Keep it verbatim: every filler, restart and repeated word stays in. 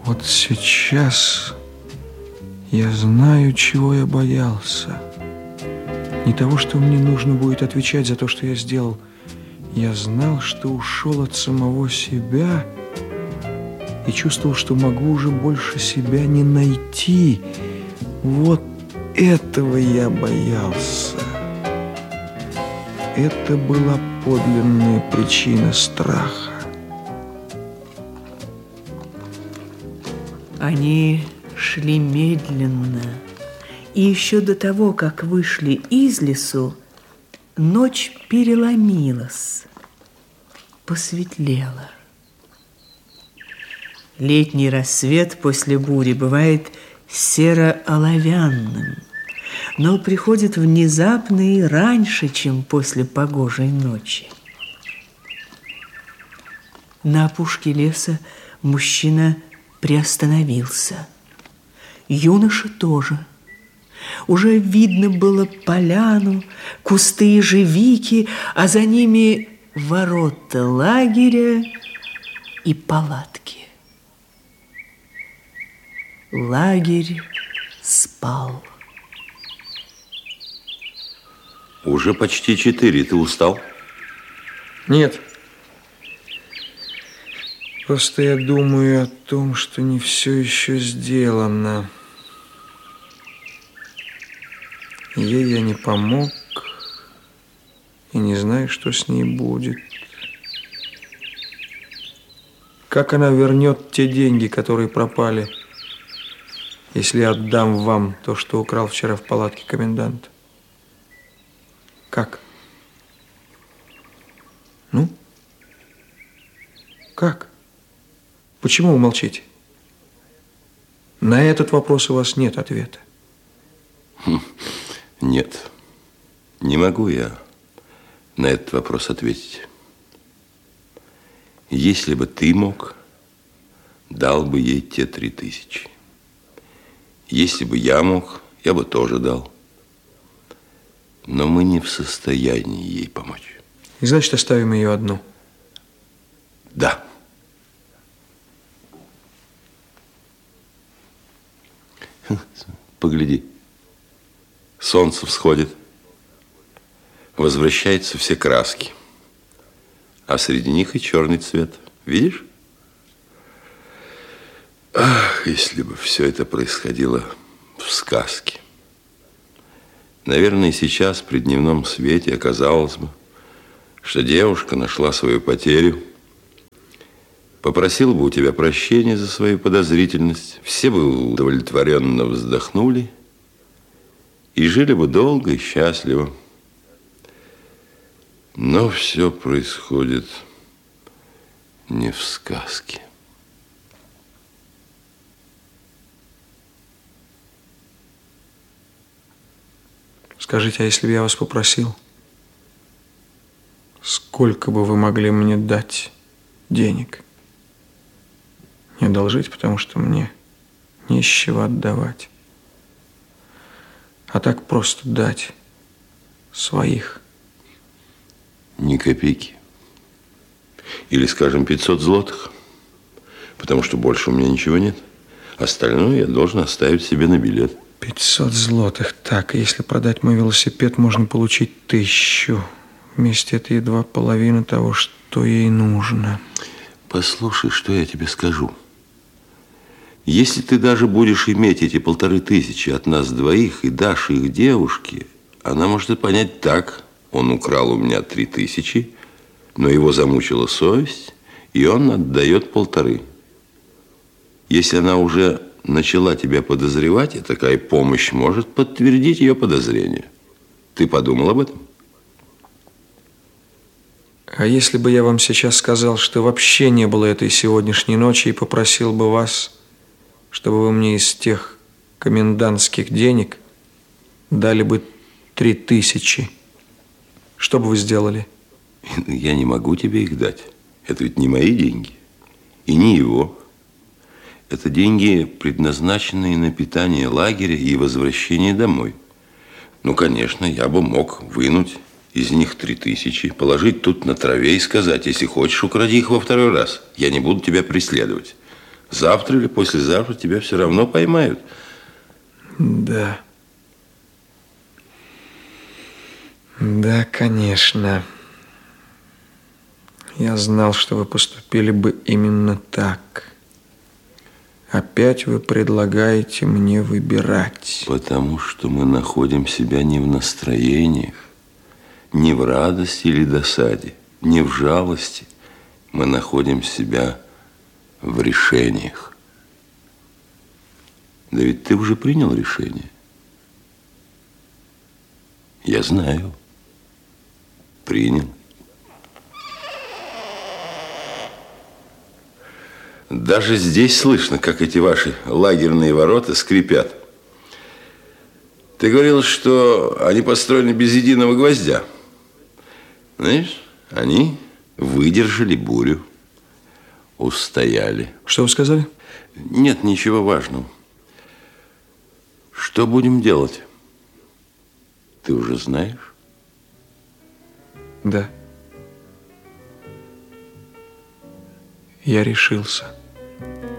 Вот сейчас я знаю, чего я боялся. Не того, что мне нужно будет отвечать за то, что я сделал. Я знал, что ушел от самого себя и чувствовал, что могу уже больше себя не найти. Вот этого я боялся. Это была подлинная причина страха. Они шли медленно, и еще до того, как вышли из лесу, ночь переломилась, посветлела. Летний рассвет после бури бывает серо-оловянным, но приходит внезапно и раньше, чем после погожей ночи. На опушке леса мужчина приостановился. Юноша тоже. Уже видно было поляну, кусты ежевики, а за ними ворота лагеря и палатки. Лагерь спал. Уже почти четыре. Ты устал? Нет. Просто я думаю о том, что не все еще сделано. Ей я не помог и не знаю, что с ней будет. Как она вернет те деньги, которые пропали, если я отдам вам то, что украл вчера в палатке комендант? Как? Ну? Как? Почему вы молчите? На этот вопрос у вас нет ответа. Нет, не могу я на этот вопрос ответить. Если бы ты мог, дал бы ей те три тысячи. Если бы я мог, я бы тоже дал. Но мы не в состоянии ей помочь. И значит, оставим ее одну? Да. Погляди. Солнце всходит. Возвращаются все краски. А среди них и черный цвет. Видишь? Ах, если бы все это происходило в сказке. Наверное, сейчас при дневном свете оказалось бы, что девушка нашла свою потерю, попросила бы у тебя прощения за свою подозрительность, все бы удовлетворенно вздохнули и жили бы долго и счастливо. Но все происходит не в сказке. Скажите, а если бы я вас попросил, сколько бы вы могли мне дать денег? Не одолжить, потому что мне не с чего отдавать. А так просто дать своих. Ни копейки. Или, скажем, пятьсот злотых. Потому что больше у меня ничего нет. Остальное я должен оставить себе на билет. пятьсот злотых. Так, если продать мой велосипед, можно получить тысячу. Вместе это едва половина того, что ей нужно. Послушай, что я тебе скажу. Если ты даже будешь иметь эти полторы тысячи от нас двоих и дашь их девушке, она может и понять так. Он украл у меня три тысячи, но его замучила совесть, и он отдает полторы. Если она уже начала тебя подозревать, и такая помощь может подтвердить ее подозрения. Ты подумал об этом? А если бы я вам сейчас сказал, что вообще не было этой сегодняшней ночи, и попросил бы вас, чтобы вы мне из тех комендантских денег дали бы три тысячи, что бы вы сделали? Я не могу тебе их дать. Это ведь не мои деньги. И не его. Это деньги, предназначенные на питание лагеря и возвращение домой. Ну, конечно, я бы мог вынуть из них три тысячи, положить тут на траве и сказать: если хочешь, укради их во второй раз. Я не буду тебя преследовать. Завтра или послезавтра тебя все равно поймают. Да. Да, конечно. Я знал, что вы поступили бы именно так. Опять вы предлагаете мне выбирать. Потому что мы находим себя не в настроениях, не в радости или досаде, не в жалости. Мы находим себя в решениях. Да ведь ты уже принял решение. Я знаю. Принял. Даже здесь слышно, как эти ваши лагерные ворота скрипят. Ты говорил, что они построены без единого гвоздя. Знаешь, они выдержали бурю, устояли. Что вы сказали? Нет ничего важного. Что будем делать? Ты уже знаешь? Да. Я решился.